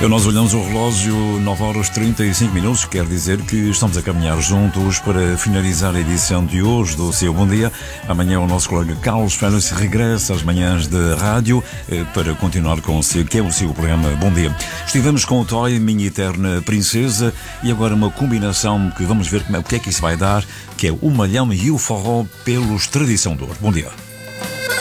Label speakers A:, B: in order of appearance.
A: Nós olhamos o relógio, 9h35, quer dizer que estamos a caminhar juntos para finalizar a edição de hoje do Seu Bom Dia. Amanhã o nosso colega Carlos Félix regressa às manhãs de rádio para continuar com o seu, que é o seu programa Bom Dia. Estivemos com o Toy, Minha Eterna Princesa, e agora uma combinação que vamos ver o que é que isso vai dar, que é o Malhão e o Forró pelos Tradição de Ouro. Bom dia.